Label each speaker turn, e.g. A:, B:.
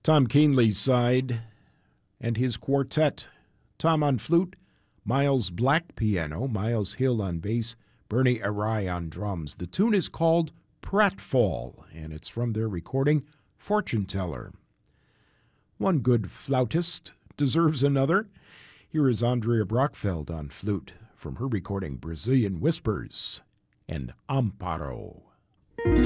A: Tom Keenley's side and his quartet. Tom on flute, Miles Black piano, Miles Hill on bass, Bernie Arai on drums. The tune is called Pratfall, and it's from their recording Fortune Teller. One good flautist deserves another. Here is Andrea Brockfeld on flute from her recording Brazilian Whispers and Amparo.